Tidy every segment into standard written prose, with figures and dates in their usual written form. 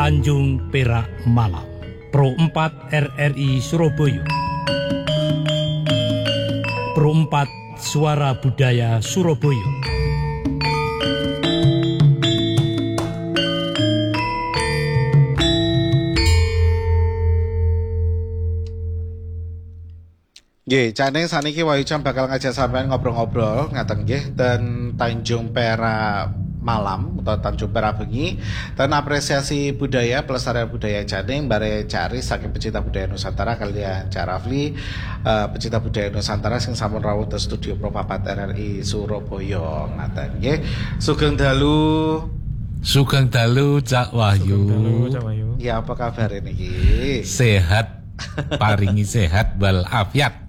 Tanjung Perak Malam. Pro 4 RRI Surabaya. Pro 4 Suara Budaya Surabaya. Nggih, Cane saniki Wahyujan bakal ngajak sampean ngobrol-ngobrol ngaten nggih ten Tanjung Perak Malam atau Tanjung Perak bengi dan apresiasi budaya, pelestarian budaya Cane bare cari saking pecinta budaya Nusantara kalian Cak Rafli, pecinta budaya Nusantara sing sampun rawuh te studio Pro 4 RRI Surabaya ngaten nggih. Sugeng dalu Cak Wahyu. Ya apa kabar niki? Sehat, paringi sehat wal afiat.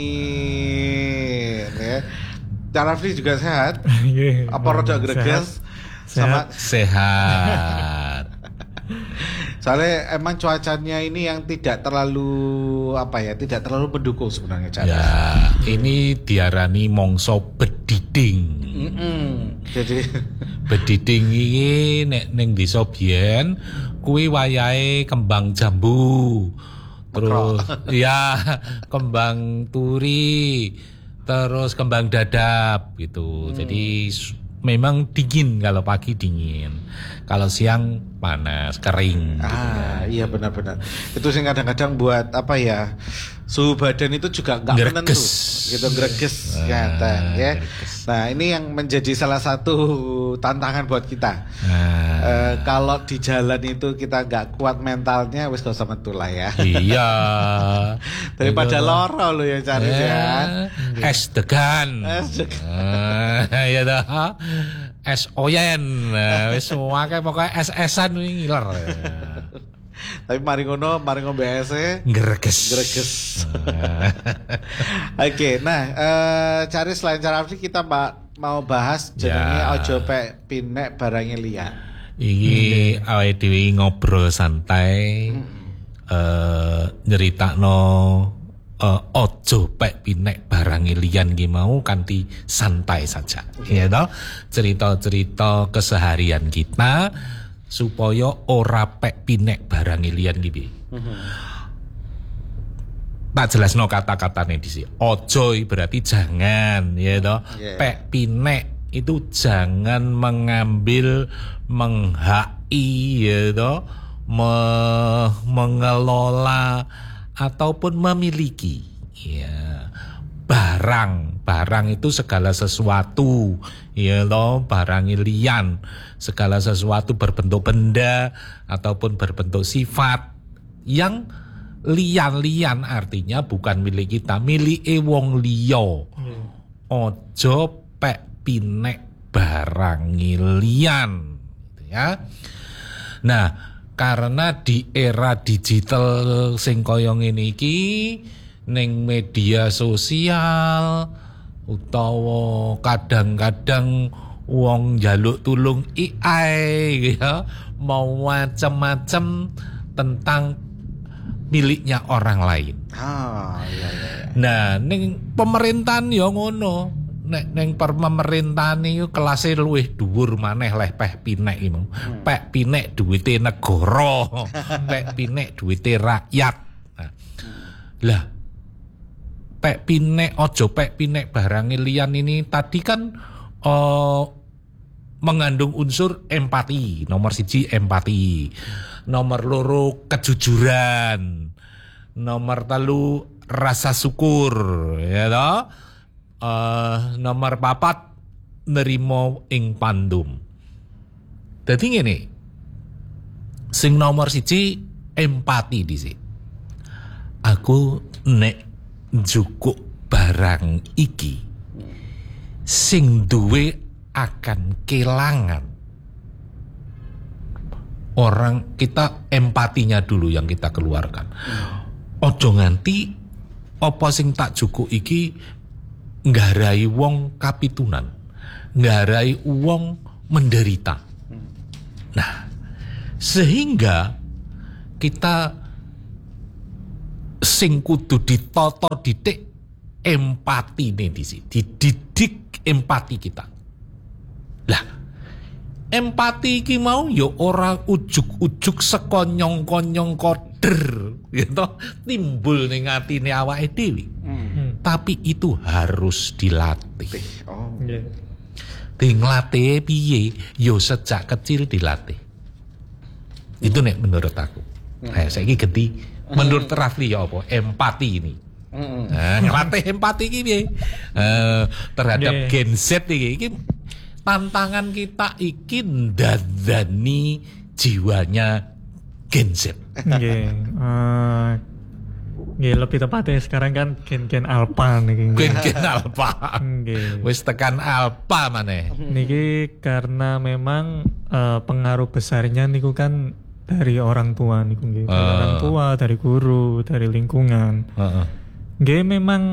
Amin ya. Cak Rafli juga sehat. Apa rada greges? Sama sehat. Soalnya emang cuacanya ini yang tidak terlalu tidak terlalu mendukung sebenarnya Cak. Ya, ini diarani mongso bediding. Jadi bediding iki nek ning desa biyen kuwi wayahe kembang jambu. Terus ya kembang turi, terus kembang dadap gitu. Jadi memang dingin, kalau pagi dingin, kalau siang panas, kering. Iya benar-benar. Itu sih kadang-kadang buat suhu badan itu juga nggak menentu, gitu greges ya. Nah ini yang menjadi salah satu tantangan buat kita. Kalau di jalan itu kita nggak kuat mentalnya, wis gak usah metu lah ya. Iya. Daripada loro lo ya cari ya. Es degan. Ya dah. Es oyen. Wis wae pokoke es-esan ngiler. Tapi mari ngombe ese greges. Oke, nah cari selain cara Rafli kita mau bahas jenenge ojo pek pinek barange liyan. Iki awake dhewe ngobrol santai nyeritakno ojo pek pinek barange liyan ki mau kanthi santai saja. Ya toh, cerita-cerita keseharian kita supaya ora pek pinek barang liyan iki. Tak jelasno kata-katane dhisik. Ojo berarti jangan, ya toh. Pek pinek itu jangan mengambil, menghai, ya toh, mengelola ataupun memiliki, ya. Barang itu segala sesuatu, ya loh, barang liyan, segala sesuatu berbentuk benda ataupun berbentuk sifat yang liyan artinya bukan milik kita, milik wong liya. Ojo pek pinek barang liyan, gitu ya. Nah, karena di era digital sing kaya ngene iki, ning media sosial utawa kadang-kadang wong njaluk tulung AI ya, mau macam-macam tentang miliknya orang lain. Iya. Nah, ning pemerintahan ya ngono. Ning pemerintahan iku kelase luwih dhuwur maneh leh peh pinek iki. Pek pinek duwite negara, pek pinek duwite rakyat. Lah pek pinek, ojo pek pinek barang liyan ini tadi kan mengandung unsur empati. Nomor 1 empati, nomor 2 kejujuran, nomor 3 rasa syukur, ya toh. Nomor 4 nerimo ing pandum. Dadi ngene, sing nomor 1 empati dhisik. Aku nek njukuk barang iki sing duwe akan kelangan. Orang kita empatinya dulu yang kita keluarkan. Ojo nganti apa sing tak jukuk iki nggarai wong kapitunan, nggarai wong menderita. Nah, sehingga kita sing kudu ditata didik empati nih disi, dididik empati kita. Lah, empati iki mau ya ora ujug-ujug saka nyong-nyong koder gitu timbul ning atine awake dhewe. Tapi itu harus dilatih. Oh. Nggih. Nglatih piye? Yo sejak kecil dilatih. Itu nek menurut aku. Saiki ganti menurut Rafli ya apa? Empati ini. Nah, ngelatih empati iki piye? Terhadap Gen Z iki tantangan kita iki ndandani jiwanya Gen Z. Nggih. Nggih, lebih tepatnya sekarang kan gen-gen alpha niki. Gen alpha. Nggih. Wis tekan alpha maneh. Niki karena memang pengaruh besarnya niku kan dari orang tua niku nggih. Dari orang tua, dari guru, dari lingkungan. Heeh. Nggih memang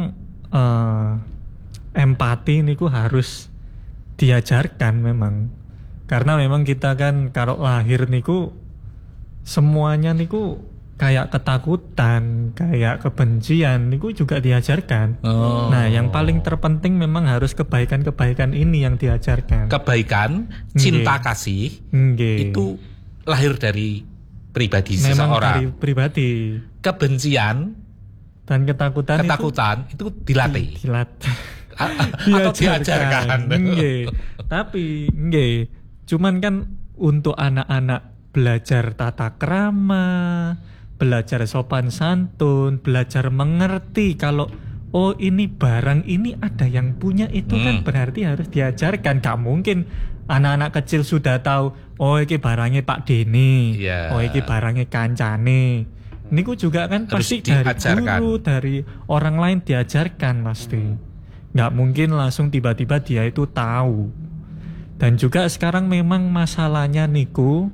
empati niku harus diajarkan memang. Karena memang kita kan kalau lahir niku semuanya niku kayak ketakutan, kayak kebencian niku juga diajarkan. Nah, yang paling terpenting memang harus kebaikan-kebaikan ini yang diajarkan. Kebaikan, cinta kasih Nggih. itu lahir dari pribadi memang seseorang. dari pribadi Kebencian, dan ketakutan itu dilatih. Atau diajarkan. Nggih. Tapi nggih, cuman kan untuk anak-anak belajar tata krama, belajar sopan santun, belajar mengerti kalau oh ini barang ini ada yang punya itu kan berarti harus diajarkan. Gak mungkin anak-anak kecil sudah tahu oh iki barangnya Pak Deni, oh iki barangnya kancane. Niku juga kan harus pasti dari diajarkan. guru, dari orang lain diajarkan pasti. Gak mungkin langsung tiba-tiba dia itu tahu. Dan juga sekarang memang masalahnya niku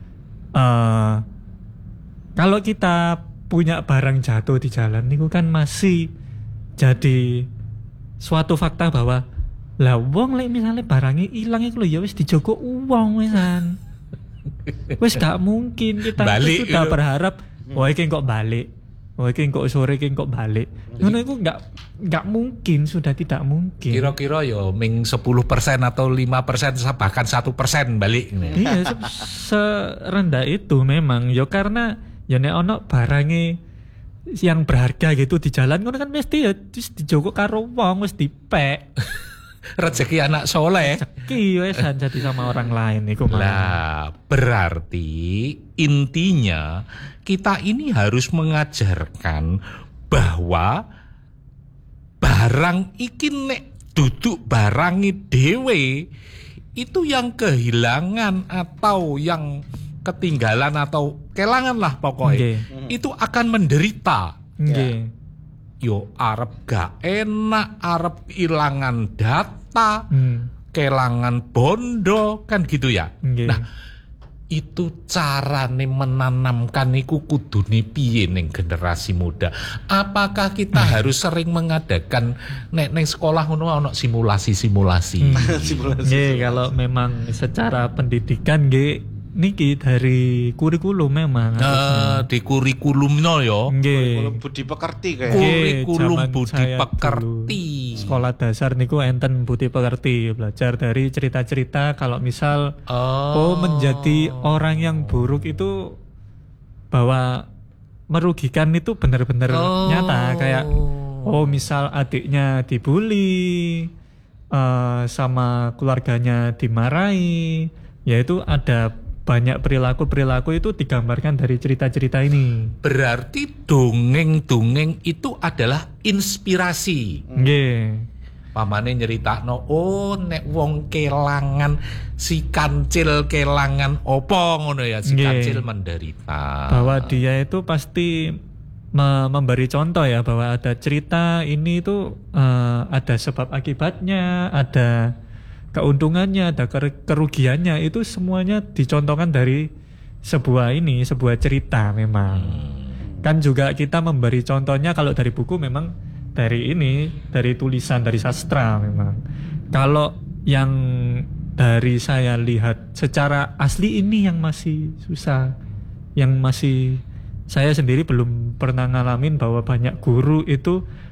kalau kita punya barang jatuh di jalan niku kan masih jadi suatu fakta bahwa lah wong lek misalnya barangnya hilang iku lho ya wis dijogo uang wisan. Wis gak mungkin kita Balik, itu sudah gitu. berharap oh iki kok balik. Oh iki kok sore iki kok balik. Ngono iku gak mungkin, sudah tidak mungkin. Kira-kira ya ming 10% atau 5% bahkan 1% balik. Iya, serendah itu memang. Ya karena ya nek ono barange yang berharga gitu di jalan ngono kan mesti ya wis dijogo karo wong wis dipek. Rezeki anak soleh. Ki wis jadi sama orang lain iku malah. Lah, berarti intinya kita ini harus mengajarkan bahwa barang iki nek duduk barangi dhewe itu yang kehilangan atau yang ketinggalan atau kelangan lah pokoknya. Itu akan menderita. Nggih. Yo arep gak enak, arep ilangan data, kelangan bondo kan gitu ya. Nggih. Nah, itu carane menanamkan iku kudune piye ning generasi muda. Apakah kita harus sering mengadakan nek ning sekolah ngono ana simulasi-simulasi. Nggih, kalau memang secara pendidikan nggih niki dari kurikulum memang harusnya. Di kurikulumnya ya. Nggih. Budi pekerti kayak. Kurikulum zaman budi saya pekerti. Sekolah dasar niku enten budi pekerti, belajar dari cerita-cerita kalau misal menjadi orang yang buruk itu bahwa merugikan itu benar-benar nyata kayak misal adiknya dibully sama keluarganya dimarahi, yaitu ada banyak perilaku-perilaku itu digambarkan dari cerita-cerita ini. Berarti dongeng-dongeng itu adalah inspirasi. Nggih. Pamane nyeritakno nek wong kelangan si kancil kelangan opo ngono ya si kancil menderita. Bahwa dia itu pasti memberi contoh ya bahwa ada cerita ini itu ada sebab akibatnya, ada keuntungannya, ada kerugiannya, itu semuanya dicontohkan dari sebuah cerita memang. Kan juga kita memberi contohnya kalau dari buku memang dari tulisan, dari sastra memang. Kalau yang dari saya lihat secara asli ini yang masih susah, yang masih saya sendiri belum pernah ngalamin bahwa banyak guru itu